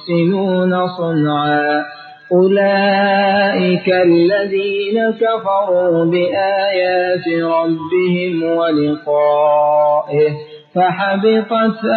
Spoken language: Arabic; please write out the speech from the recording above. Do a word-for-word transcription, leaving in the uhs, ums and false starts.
يحسنون صنعا أولئك الذين كفروا بآيات ربهم ولقائه فحبطت